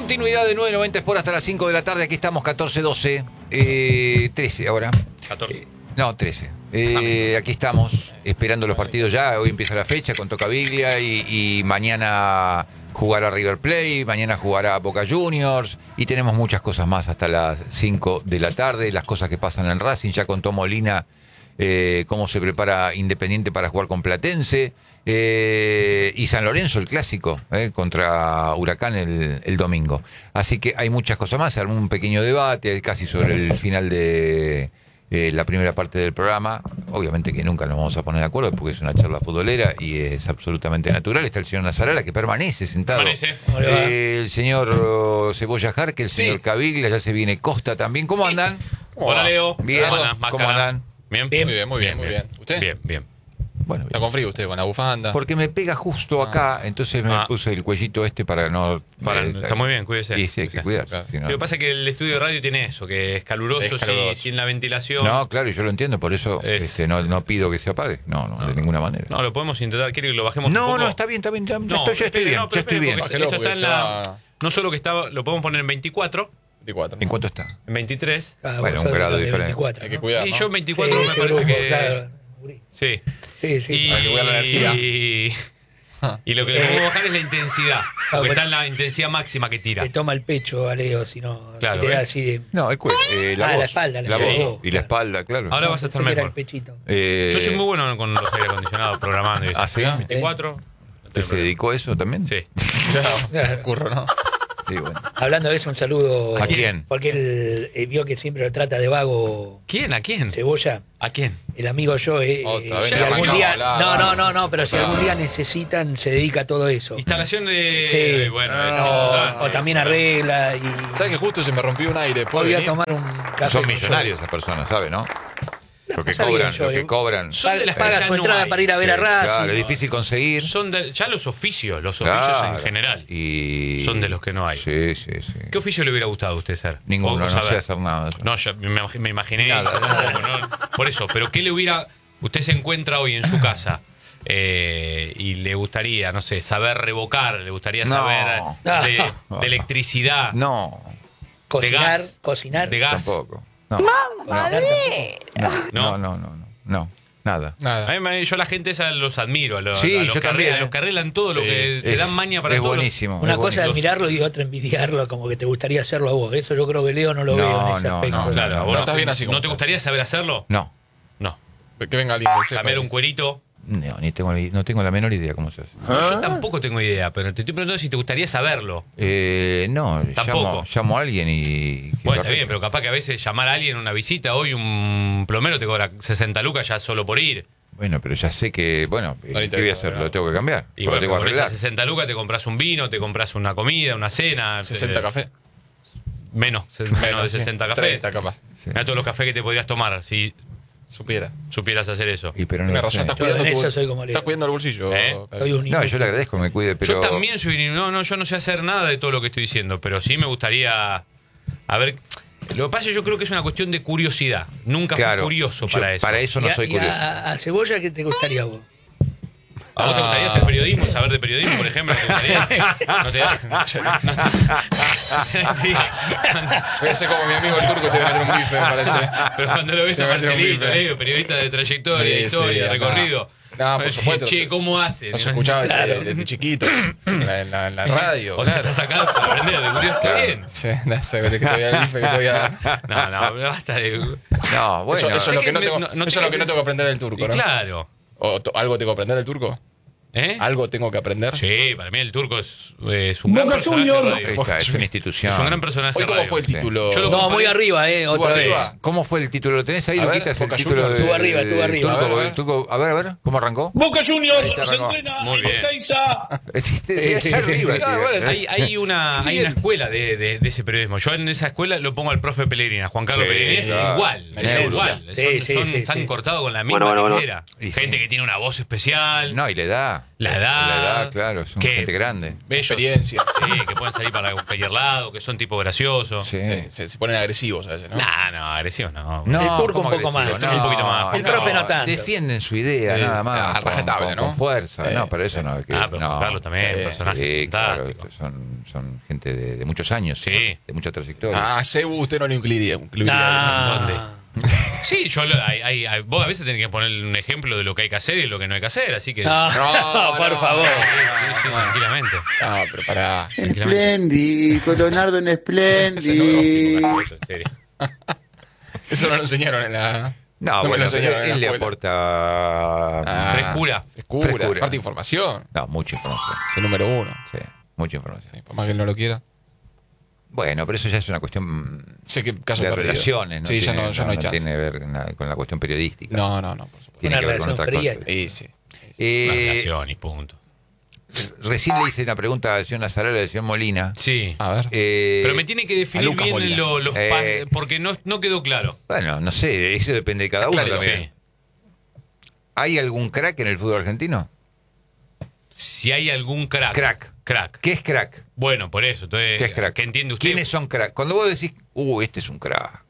Continuidad de 990 Sport hasta las 5 de la tarde. Aquí estamos, 14-12. 13 ahora. 14. No, 13. Aquí estamos esperando los partidos ya. Hoy empieza la fecha con Tocaviglia y mañana jugará River Plate, mañana jugará Boca Juniors y tenemos muchas cosas más hasta las 5 de la tarde. Las cosas que pasan en Racing, ya contó Molina cómo se prepara Independiente para jugar con Platense. Y San Lorenzo, el clásico, contra Huracán el domingo. Así que hay muchas cosas más. Se armó un pequeño debate casi sobre el final de la primera parte del programa. Obviamente que nunca nos vamos a poner de acuerdo porque es una charla futbolera y es absolutamente natural. Está el señor Nazarala que permanece sentado. El señor Cebolla Jarque, el señor Caviglia, ya se viene Costa también. ¿Cómo andan? Hola, Leo. Bien. ¿Cómo andan? Bien. Muy bien. ¿Usted? Bien. Bueno, ¿Está con frío usted, con la bufanda? porque me pega justo acá, entonces me puse el cuellito para no... Está muy bien, cuídese. Sí, hay que cuidarse. Claro. Si no- Lo que pasa es que el estudio de radio tiene eso, que es caluroso, sin la ventilación. No, claro, yo lo entiendo, por eso no pido que se apague. No, de ninguna manera. No, lo podemos intentar. ¿Quiere que lo bajemos un No, poco? está bien. Ya estoy bien. pero espere, porque Bájelo, esto porque está en se la... va- No solo que está... Lo podemos poner en 24, 24. ¿En cuánto está? en 23. Bueno, un grado diferente. Hay que cuidar, Y ¿no? yo en 24 me parece que... Claro. Sí. Sí. Y, Hay que cuidar la energía. y lo que le podemos bajar es la intensidad. Porque pero- está en la intensidad máxima que tira. Le toma el pecho a Leo, si no, Claro, si le da ¿ves? así de... No, el cuello. La voz. la espalda, La la voz. voz, Y la espalda, claro. Ahora vas a estar Pensé que era mejor. el pechito. Yo soy muy bueno con los aire acondicionados, programando. Y eso. ¿Ah, sí? 24. ¿Usted se dedicó a eso también? Sí. Claro. Curro, ¿no? Sí, bueno. Hablando de eso, un saludo. ¿A quién? Porque él vio que siempre lo trata de vago ¿Quién? ¿A quién? Cebolla. ¿A quién? El amigo yo, Otra vez si ya algún arrancamos día, a hablar. no, pero si algún día necesitan, se dedica a todo eso. Instalación de... Sí. Bueno, O también arregla y ¿Sabes que justo se me rompió un aire? ¿Puedo voy a venir? tomar un café. Son con millonarios esas personas, ¿sabe, no? Lo que Está bien, cobran, yo, lo que cobran. Son de las que Paga ya su no entrada hay. para ir a ver a Racing. Claro, es difícil conseguir. Son ya los oficios Claro. en general. Y... Son de los que no hay. Sí. ¿Qué oficio le hubiera gustado a usted ser? Ninguno, O no saber. sé hacer nada. No, yo me imaginé. Nada. ¿no? Por eso, pero ¿qué le hubiera... Usted se encuentra hoy en su casa y le gustaría, no sé, saber revocar, le gustaría No. saber de electricidad, No, Cocinar. de gas. tampoco. No. No, nada. Nada. A mí, yo a la gente esa los admiro, a los, Sí, a los yo que también, arreglan, los que arreglan todo lo que se Es- dan maña para es todo. buenísimo. Una es cosa es buenísimo. admirarlo y otra envidiarlo, como que te gustaría hacerlo a vos. Eso yo creo que Leo no lo No, veo en ese no, aspecto. no, Claro, no, ¿vos no estás bien así como ¿No te estás. gustaría saber hacerlo? No, No. Que venga alguien que sepa. Cambiar un cuerito. no tengo la menor idea cómo se hace. Yo tampoco tengo idea, pero te estoy preguntando si te gustaría saberlo. No, Tampoco. llamo a alguien y... Bueno, está lo arregle. bien, pero capaz que a veces llamar a alguien a una visita, hoy un plomero te cobra 60 lucas ya solo por ir. Bueno, pero ya sé que, bueno, No le ¿qué voy a interesa, hacer? ¿no? Lo tengo que cambiar. Y lo bueno, tengo que por esas arreglar. 60 lucas te compras un vino, te compras una comida, una cena. 60 cafés. Menos de 60 cafés. 30 capaz. Sí. Mira todos los cafés que te podrías tomar si Supiera. supieras hacer eso. Y pero no Tienes lo razón, sé. estás Yo cuidando, en eso soy como Leo. estás cuidando el bolsillo. Soy un No, inútil. yo le agradezco que me cuide, pero... Yo también soy... No, yo no sé hacer nada de todo lo que estoy diciendo, pero sí me gustaría... A ver... Lo que pasa es que yo creo que es una cuestión de curiosidad. Nunca Claro, fui curioso yo para eso. no Y soy curioso. a Cebolla, ¿qué te gustaría a vos? ¿A vos te gustaría hacer periodismo, saber de periodismo, por ejemplo? ¿No te gustaría? ¿No te Voy a ser como mi amigo el turco, te voy a meter un bife, me parece. Pero cuando lo ves Te a va a meter un Marcelito, bife. Leo, periodista de trayectoria, Sí, historia, sí, recorrido. No, por Decís, supuesto. Che, ¿cómo hace? Los escuchaba desde chiquito, en la radio. O sea, claro. estás acá para aprender de curioso. Está bien. Sí, no sé, que te voy a dar el bife que te voy a dar. No, basta de... No, bueno. Eso es lo que no me- tengo, no eso es lo que no tengo que aprender del turco, Y ¿no? claro. ¿Algo tengo que aprender del turco? ¿Eh? ¿Algo tengo que aprender? Sí, para mí el turco es un gran personaje de Ahí radio. está, es una institución. Es un gran personaje Hoy, de ¿cómo radio. fue el título? Yo lo No, comparé- muy arriba, otra vez. arriba. ¿Cómo fue el título? ¿Lo tenés ahí, A ver, Luquitas? El Boca título Juniors. de... Estuvo arriba, estuvo arriba. Turco, A ver, a ver. Turco, a ver, ¿cómo arrancó? Boca Juniors Ahí está, se arrancó. entrena Muy en bien. Ezeiza. Debe ser arriba, tío. bueno, Hay una escuela de ese periodismo. Yo en esa escuela lo pongo al profe Pellegrini, a Juan Carlos Sí, Pellegrini. Es claro. igual. Es Sí, igual. sí, Son sí, tan sí. cortados con la misma manera. Y Gente sí. que tiene una voz especial. No, y le da. La edad. Claro, son que gente grande. Ellos, Experiencia. que pueden salir para cualquier lado, que son tipo graciosos. Sí. Se ponen agresivos a veces, ¿no? No, agresivos no. No, El turco ¿cómo un poco agresivo? más. Un poquito más. El profe no tanto. Defienden su idea, nada más. rajatabla, ¿no? Con fuerza. No, pero eso no. Pero Juan Carlos también, Sí, un personaje Sí, claro, fantástico. son gente de muchos años, Sí. de mucha trayectoria. Cebu usted no lo incluiría. Nah. ¿Dónde? Sí, vos a veces tenés que poner un ejemplo de lo que hay que hacer y lo que no hay que hacer, así que... No, por favor. Sí, tranquilamente. No, pero pará. Espléndido, Leonardo en Espléndido. En serio. Eso no lo enseñaron en la... No, me lo bueno, enseñaron pero en la él le escuela. aporta... Frescura. Frescura. Aparte de información. No, mucha información. Es el número 1. Sí, mucha información. Sí, por más que él no lo quiera. Bueno, pero eso ya es una cuestión Sé que caso de perdido. relaciones, ¿no? Sí, ya no hay no chance. tiene que ver con la cuestión periodística. No, por supuesto. Tiene Una que ver con relación otras fría. cosas. Sí, sí. Una Eh, relación y punto. Recién le hice una pregunta al señor Nazarela y al señor Molina. Sí. A ver. Pero me tiene que a definir Lucas bien Molina. los porque no quedó claro. Bueno, no sé, eso depende de cada uno Claro, también. Sí. ¿Hay algún crack en el fútbol argentino? Si hay algún crack. Crack. ¿Qué es crack? Bueno, por eso. Entonces, ¿Qué es crack? ¿Qué entiende usted? ¿Quiénes son crack? Cuando vos decís, este es un crack.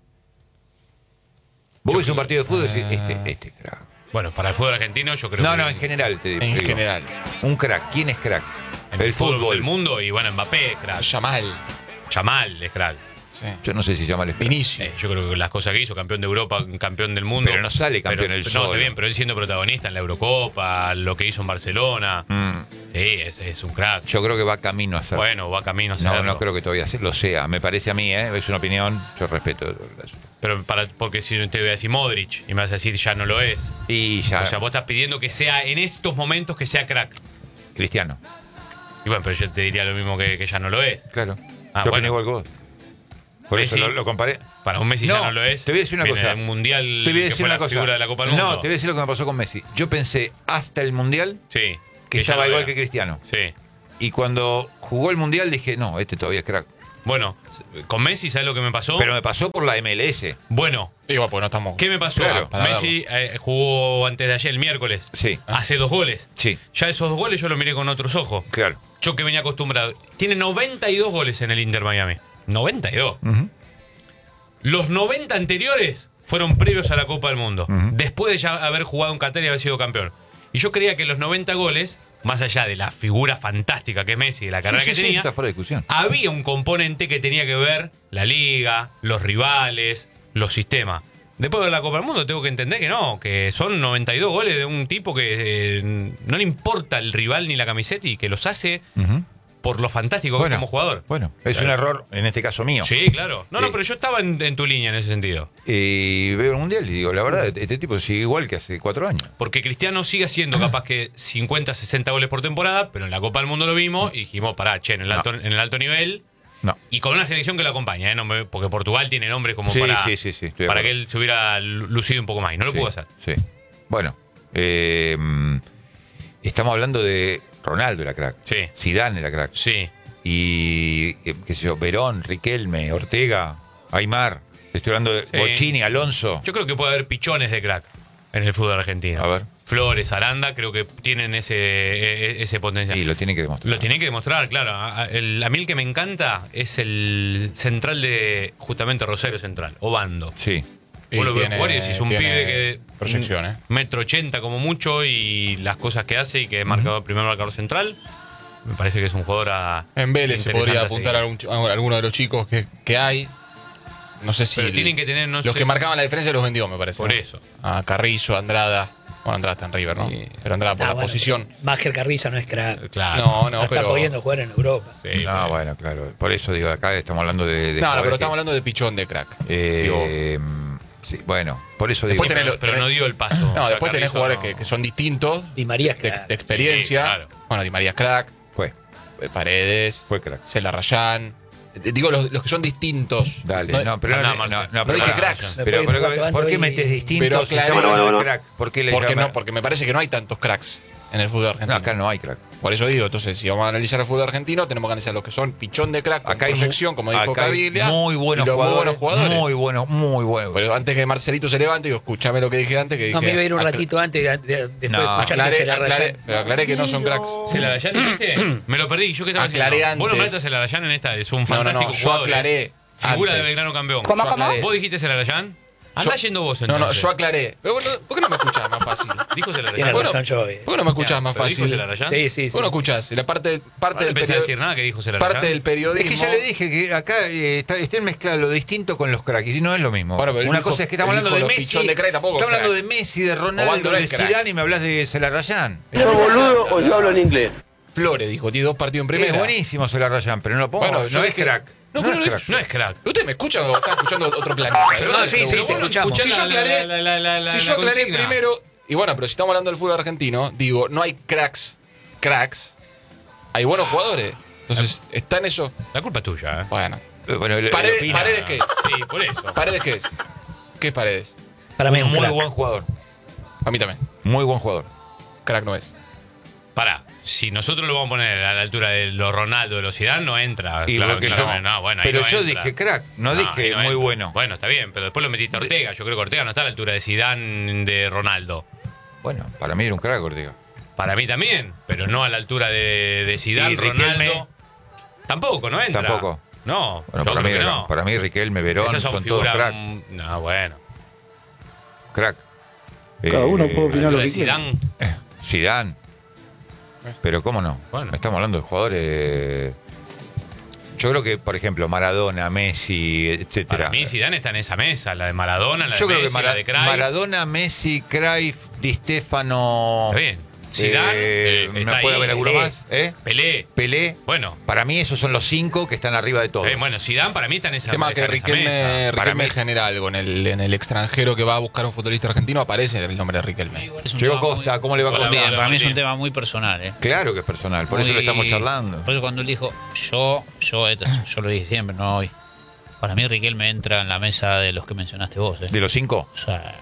Vos ves un partido de fútbol y decís, este es crack. Bueno, para el fútbol argentino yo creo que... No, en general te digo. En general. Un crack. ¿Quién es crack? En el fútbol del mundo y bueno, Mbappé, crack. Yamal. Yamal es crack. Sí. Yo no sé si llama el crack. Vinicius. Yo creo que las cosas que hizo, campeón de Europa, campeón del mundo. Pero no sale campeón Pero- él No, solo. está bien, pero él siendo protagonista en la Eurocopa, lo que hizo en Barcelona. Sí, es un crack. Yo creo que va camino a ser. Bueno, va camino a serlo. No creo que todavía lo sea. Me parece a mí, es una opinión. Yo respeto. Pero porque si te voy a decir Modric y me vas a decir ya no lo es. Y ya. O sea, vos estás pidiendo que sea en estos momentos que sea crack. Cristiano. Y bueno, pero yo te diría lo mismo que ya no lo es. Claro. Ah, Yo opino bueno. igual que vos. Por Messi. eso lo comparé. Para un Messi ya no lo es. Te voy a decir una Viene cosa. de un mundial Te voy a que decir fue una la cosa. figura de la Copa del Mundo. No, te voy a decir lo que me pasó con Messi. Yo pensé hasta el mundial Sí. que ya estaba lo igual era. que Cristiano. Sí. Y cuando jugó el mundial dije, no, este todavía es crack. Bueno, con Messi, ¿sabes lo que me pasó? Pero me pasó por la MLS. Bueno, Igual, porque no estamos. ¿qué me pasó? Claro, para Messi jugó antes de ayer, el miércoles. Sí. Hace 2 goles. Sí, Ya esos 2 goles yo los miré con otros ojos. claro. Yo que venía acostumbrado. Tiene 92 goles en el Inter Miami. 92. Ujú. Los 90 anteriores fueron previos a la Copa del Mundo. Ujú. Después de ya haber jugado en Qatar y haber sido campeón. Y yo creía que los 90 goles, más allá de la figura fantástica que es Messi, de la carrera que Sí, tenía, está fuera de discusión. había un componente que tenía que ver la liga, los rivales, los sistemas. Después de la Copa del Mundo tengo que entender que no, que son 92 goles de un tipo que no le importa el rival ni la camiseta y que los hace Ujú. por lo fantástico que es como jugador. Bueno, es un error, en este caso mío. Sí, claro. No, pero yo estaba en tu línea en ese sentido. Y veo el mundial y digo, la verdad, este tipo sigue igual que hace 4 años. Porque Cristiano sigue haciendo capaz que 50, 60 goles por temporada, pero en la Copa del Mundo lo vimos y dijimos, pará, che, en el alto nivel No. y con una selección que lo acompaña, ¿eh? Porque Portugal tiene nombres como Sí, para, sí, estoy de para acuerdo. que él se hubiera lucido un poco más y no lo Sí, pudo hacer. Sí. Bueno, estamos hablando de Ronaldo era crack. Sí. Zidane era crack. Sí. Y, qué sé yo, Verón, Riquelme, Ortega, Aymar. Estoy hablando de Sí. Bocini, Alonso. Yo creo que puede haber pichones de crack en el fútbol argentino. A ver. Flores, Aranda, creo que tienen ese potencial. Y lo tiene que demostrar. Lo tienen que demostrar, claro. A mí el que me encanta es el central de justamente Rosario Central, Obando. Sí. Vos lo ves jugar y decís un tiene pibe que. proyección, ¿eh? 1,80 m como mucho y las cosas que hace y que es marcador, primer marcador central. Me parece que es un jugador En Vélez se interesante podría a apuntar a alguno de los chicos que hay. No sé si. Pero tienen que tener, no los sé que si- marcaban la diferencia los vendió, me parece. Por ¿no? eso. A Carrizo, Andrada. Bueno, Andrada está en River, ¿no? Sí. Pero Andrada por la bueno, posición. Más que el Carrizo no es crack. Claro. No, No está pero. pudiendo jugar en Europa. Sí, No, bueno, claro. Por eso digo, acá estamos hablando de No, jugadores pero que- estamos hablando de pichón de crack. Digo, sí, bueno, por eso digo. Después tenés pero no dio el paso. no, O sea, después tenés Carrizo jugadores que son distintos, Di María es de crack. experiencia. Sí, claro. Bueno, Di María es crack, Fue. Paredes, Fue crack. Cela Rayán. Digo, los que son distintos. Dale, no, pero Andá, no, Marce. no, No dije pará. cracks. Pero, Después, ¿por qué y- metes distintos? Pero si estamos claro. hablando de crack? ¿Por qué le Porque llaman- no, porque me parece que no hay tantos cracks. en el fútbol argentino. No, acá no hay crack. Por eso digo, entonces, si vamos a analizar el fútbol argentino, tenemos que analizar los que son pichón de crack, con Acá hay proyección, como dijo acá hay Caviglia. muy buenos jugadores. Muy buenos, muy buenos. Pero antes que Marcelito se levante, digo, escuchame lo que dije antes, que dije... No, me iba a ir un ratito antes, después No, de escuchar que se la rayan. pero aclaré que no son cracks. ¿Celarayán dijiste? Me lo perdí. ¿Yo qué estaba Aclaré haciendo? antes. Vos nombraste a Celarayán en esta. Es un No, fantástico yo jugador. aclaré Figura de antes. Belgrano campeón. ¿Cómo, cómo? ¿Vos dijiste Celarayán? Andá yendo vos entonces. No, yo aclaré. Pero bueno, ¿por qué no me escuchás más fácil? Dijo Celarayán. Tiene Bueno, razón yo. ¿Por qué no me escuchás más ¿Pero dijo fácil? Celarayán? Sí. ¿Vos no escuchás? La parte No del empecé a decir nada que dijo Celarayán. parte del Es periodismo... que ya le dije que acá estén mezclados lo distinto con los cracks y no es lo mismo. Bueno, pero él Una dijo- cosa es que estamos él hablando dijo de los Messi. pichón de crack tampoco Estamos hablando crack. de Messi, de Osvaldo Ronaldo, no de es crack. Zidane y me hablas de Celarayán. ¿Sos boludo o yo hablo en inglés? Flores dijo, tiene 2 partidos en primera. Es buenísimo Celarayán, pero no lo pongo. Bueno, yo no es dije- crack. No, No pero es no crack. No es crack. ¿Usted me escucha o está escuchando otro planeta? Pero no, sí, pero te vos no escuchamos. escuchás Si yo aclaré, la si yo aclaré consigna. primero, y bueno, pero si estamos hablando del fútbol argentino, digo, no hay cracks, hay buenos jugadores. Entonces, está en eso. La culpa es tuya, ¿eh? Bueno. Bueno, él opina. ¿Paredes qué? Sí, por eso. ¿Paredes qué es? ¿Qué es Paredes? Para mí es un Muy crack. buen jugador. A mí también. Muy buen jugador. Crack no es. Pará, si nosotros lo vamos a poner a la altura de los Ronaldo, de los Zidane, no entra. Y Claro, porque claramente. no. No, bueno, ahí Pero no yo entra. dije crack, no dije ahí no muy entra. bueno. Bueno, está bien, pero después lo metiste a Ortega. Yo creo que Ortega no está a la altura de Zidane, de Ronaldo. Bueno, para mí era un crack, Ortega. Para mí también, pero no a la altura de Zidane, ¿Y Riquelme? Ronaldo. Tampoco, no entra. Tampoco. No, Bueno, yo para creo mí, que no. para mí Riquelme, Verón, Esas son todos figuras, crack. No, bueno. Crack. Cada uno puede A la opinar altura lo de que quiera. Zidane. Zidane. Pero cómo no. Bueno. Estamos hablando de jugadores. Yo creo que, por ejemplo, Maradona, Messi, etcétera. Para mí Zidane está en esa mesa, la de Maradona, la de Yo creo Messi, que la de Cruyff. Maradona, Messi, Cruyff, Di Stéfano. Está bien. Zidane, ¿me está puede ahí. haber alguno Pelé. más? ¿Eh? Pelé. Pelé. Bueno. Para mí esos son los 5 que están arriba de todos. Bueno, Zidane para mí está en esa El tema que está en esa mesa. Riquelme genera algo en el extranjero que va a buscar un futbolista argentino, aparece el nombre de Riquelme. Es un Llegó tema Costa, muy- ¿cómo le va a Hola, Costa? Bien, para mí es un Martín. tema muy personal, ¿eh? Claro que es personal, por eso Muy- lo estamos charlando. Por eso cuando él dijo, yo lo dije siempre, no hoy. Para mí Riquelme entra en la mesa de los que mencionaste vos, ¿eh? De los 5, O sea,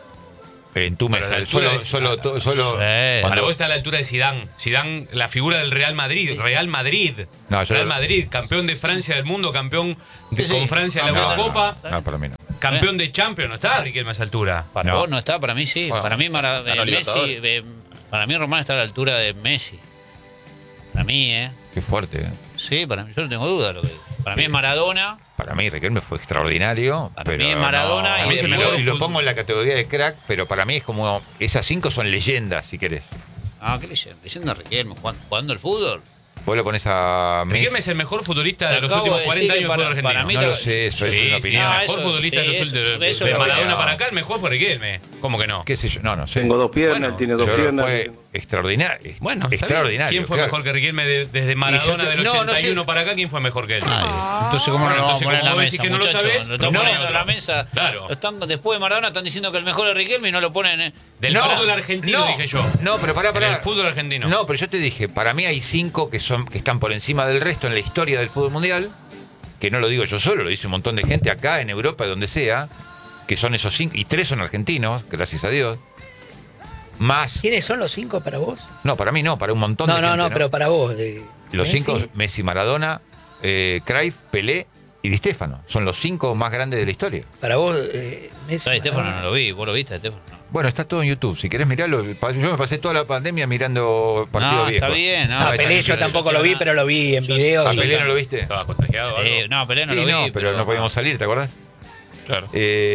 en tu Pero mesa. la altura Solo, de- solo. Sí. Para vos está a la altura de Zidane. Zidane, la figura del Real Madrid. Real Madrid. No, yo- Real Madrid, campeón de Francia del mundo, campeón Sí, con sí. Francia en la No, Eurocopa. No, para mí no. Campeón de Champions, no está Riquelme a esa altura. para No. vos no está, para mí sí. Bueno, para mí ganó Messi, Libertadores. para mí Román está a la altura de Messi. Para mí, ¿eh? Qué fuerte, ¿eh? Sí, para mí, yo no tengo duda. Para mí es Maradona. Para mí Riquelme fue extraordinario. Para pero mí es Maradona no, y a mí se me después- y lo pongo en la categoría de crack, pero para mí es como. Esas 5 son leyendas, si querés. Ah, qué leyenda. Leyenda Riquelme, jugando al fútbol. Vos lo pones a Riquelme Messi. es el mejor futbolista de Te los acabo últimos de 40 decir años que del para- fútbol argentino. para mí No te- lo sé, eso es Sí, una sí, opinión. el Ah, mejor eso- futbolista sí, de, eso- de eso es Maradona opinión. para acá, el mejor fue Riquelme. ¿Cómo que no? ¿Qué sé yo? No sé. Tengo 2 piernas, Bueno, él tiene Yo 2 creo que piernas. fue extraordinario. Bueno, está extraordinario. bien. ¿Quién fue claro. mejor que Riquelme desde Maradona te- del no, no 81 sé. para acá? ¿Quién fue mejor que él? Entonces, ¿cómo Bueno, no lo vamos entonces, a poner en la como vos decís mesa, que no lo muchachos? sabés, Lo están no, poniendo en la otro. mesa. Claro. Después de Maradona están diciendo que el mejor es Riquelme y no lo ponen. Del No, fútbol argentino, no, dije yo. No, pero pará. En el fútbol argentino. No, pero yo te dije, para mí hay 5 que están por encima del resto en la historia del fútbol mundial, que no lo digo yo solo, lo dice un montón de gente acá, en Europa, donde sea, que son esos 5, y 3 son argentinos, gracias a Dios. Más. ¿Quiénes son los 5 para vos? No, para mí no, para un montón de No, gente. no, pero para vos. Los Messi. 5, Messi, Maradona, Cruyff, Pelé y Di Stéfano. Son los 5 más grandes de la historia. Para vos, Messi. Ay, Estefano no lo vi, vos lo viste, Estefano. Bueno, está todo en YouTube. Si querés mirarlo, yo me pasé toda la pandemia mirando partidos No, viejos. está bien, no. No, está Pelé bien, yo pero tampoco lo vi, pero lo vi en video. ¿A y- Pelé no lo viste? ¿Estaba contagiado o algo? No, Pelé no Sí, lo vi. no, pero no podíamos salir, ¿te acordás? Claro.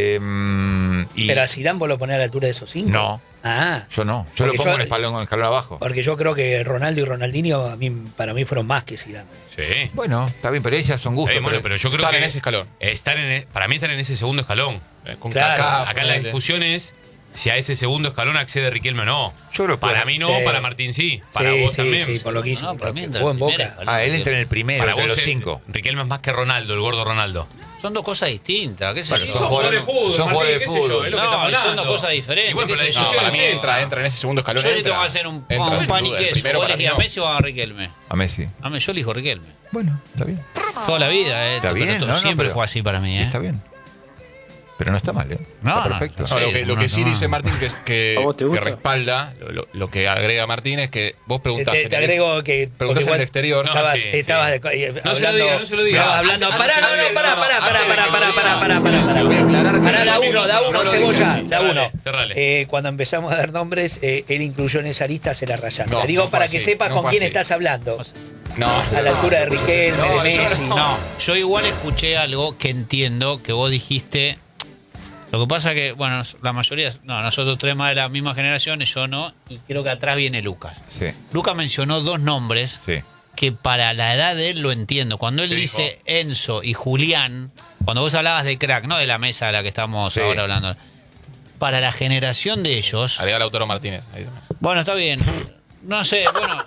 Y Pero a Zidane vos lo ponés a la altura de esos 5. No. Ah. Yo no. Yo Porque lo pongo yo- en escalón abajo. Porque yo creo que Ronaldo y Ronaldinho para mí fueron más que Zidane. Sí. Bueno, está bien, pero ellas son gustos. Bueno, pero yo creo Están que en ese escalón. para mí están en ese segundo escalón. Con Claro. Kaká, Acá la ponele. discusión es si a ese segundo escalón accede Riquelme o no. Yo creo que Para puede- mí no, Sí. para Martín sí. Para Sí, vos sí, también. sí, por lo que hizo. No, para mí entra Jugó en en primer Boca. escalón. Ah, él entra en el primero, Para entre vos los 5. Riquelme es más que Ronaldo, el gordo Ronaldo. Son dos cosas distintas, qué sé Bueno, yo. son jugadores de fútbol, son jugadores de fútbol. es lo que estamos No, son hablando. dos cosas diferentes. Y bueno, pero la qué sé yo. No, discusión para mí es esa. entra en ese segundo escalón. Yo si entra. tengo que hacer un Entra, pan sin y duda. El queso, primero ¿vos para elegís mí a no. Messi o a Riquelme? A Messi. Yo elijo a Riquelme. Bueno, está bien. Toda la vida, Está bien, no, no, siempre pero- fue así para mí, Está bien. Pero no está mal, ¿eh? No, Está no, perfecto. no No, sé. lo que sí no. dice Martín que ¿A vos te gusta? respalda, lo que agrega Martín es que vos preguntás Te agrego que. preguntás en el porque exterior. No, Estabas, sí, estabas sí. hablando. No se lo diga, no se lo diga. Estabas hablando. Antes- Pará, antes- no, pará. Voy a aclarar que Da no- uno, no lo Cebolla, dije, sí. da uno. Cerrale. Cuando empezamos a dar nombres, él incluyó en esa lista Se la Rayán. No, Te digo no fue para así, que sepas no con fue quién así. estás hablando. No, A la altura de Riquelme, No, de yo Messi. No, yo igual escuché algo que entiendo que vos dijiste. Lo que pasa que, bueno, la mayoría, no, nosotros tres más de la misma generación, yo no, y creo que atrás viene Lucas. Sí, Lucas mencionó dos nombres sí. que para la edad de él lo entiendo. Cuando él ¿Qué dice Enzo y Julián, cuando vos hablabas de crack, no de la mesa de la que estamos Sí. ahora hablando, para la generación de ellos, Agrega a Lautaro Martínez. Ahí también. bueno, está bien. No sé, bueno,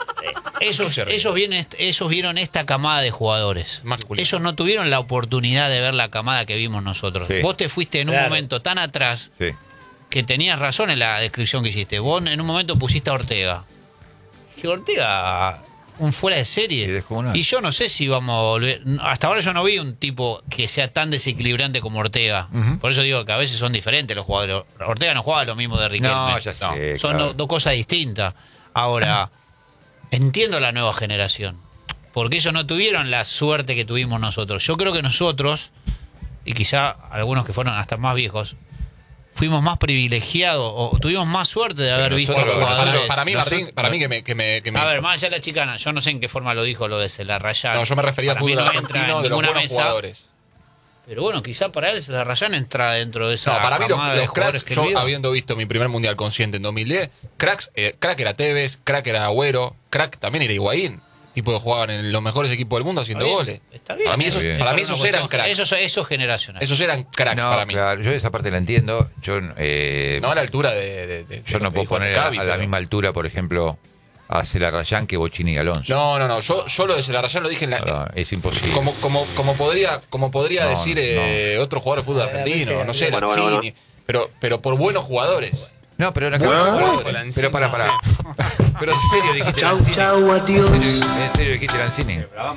ellos vieron esta camada de jugadores. Más que Julián. Ellos no tuvieron la oportunidad de ver la camada que vimos nosotros. Sí. Vos te fuiste en un Claro. momento tan atrás Sí. que tenías razón en la descripción que hiciste. Vos en un momento pusiste a Ortega. Que Ortega, un fuera de Sí, serie. descomunal. Y yo no sé si vamos a volver. Hasta ahora yo no vi un tipo que sea tan desequilibrante como Ortega. Ujú. Por eso digo que a veces son diferentes los jugadores. Ortega no juega lo mismo de Riquelme. No, ya sé. Son claro. dos cosas distintas. Ahora, entiendo la nueva generación. Porque ellos no tuvieron la suerte que tuvimos nosotros. Yo creo que nosotros, y quizá algunos que fueron hasta más viejos, fuimos más privilegiados o tuvimos más suerte de haber Pero visto nosotros- jugadores. Para mí, Nosotros- Martín, para mí que me A ver, más allá de la chicana, yo no sé en qué forma lo dijo lo de Se la Rayán. no, yo me refería al Para mí fútbol no entra argentino en de los ninguna buenos mesa. jugadores. Pero bueno, quizá para él Se la Rayán entra dentro de esa No, para mí los camada de cracks, jugadores que yo él vio. habiendo visto mi primer mundial consciente en 2010, crack era Tevez, crack era Agüero, crack también era Higuaín. Tipo que jugaban en los mejores equipos del mundo haciendo Está bien, goles. está bien. Para mí esos, Bien. para mí Es una esos eran cuestión- cracks. Eso es generacional. Esos eran cracks No, para mí. claro, yo esa parte la entiendo. Yo, No a la altura de yo no lo que puedo dijo poner Cavi, a la pero- misma altura, por ejemplo, a Celarrayán que Bochini y Alonso. No. Yo lo de Celarrayán lo dije en la. No, es imposible. Como podría No, decir otro jugador de fútbol argentino, no sé, Bueno, Lanzini, pero por buenos jugadores. No, pero no, pero para. Pero en serio dijiste Lanzini. adiós. ¿En serio dijiste Lanzini?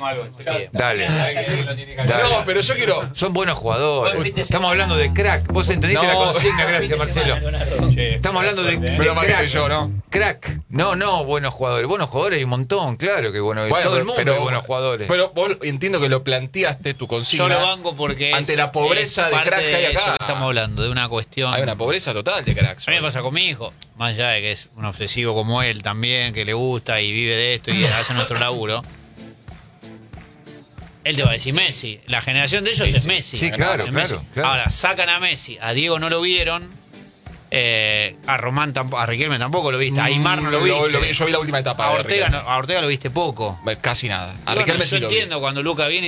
Dale. Dale. No, pero yo quiero. Son buenos jugadores. Estamos hablando de crack. Vos entendiste No. la consigna, gracias Marcelo. Estamos hablando de Menos mal que crack. soy yo, ¿no? Crack. No, buenos jugadores. Buenos jugadores hay un montón, claro que bueno. Bueno, todo el mundo hay buenos jugadores. Pero vos entiendo que lo planteaste tu consigna. Yo lo banco porque ante la pobreza de parte crack que hay eso acá. que estamos hablando, de una cuestión. Hay una pobreza total de cracks. A mí me pasa con mi hijo, más allá de que es un obsesivo como él también, que le gusta y vive de esto y hace nuestro laburo. Él te va a decir Messi. La generación de ellos Sí, es sí. Messi. Sí, claro, Es claro, Messi. claro. Ahora, sacan a Messi, a Diego no lo vieron, a Román tampoco, a Riquelme tampoco lo viste, a Aymar no lo viste. Yo vi la última etapa. A de Ortega, Riquelme. a Ortega lo viste poco. Casi nada. A Y bueno, Riquelme yo sí lo vi. entiendo cuando Luca viene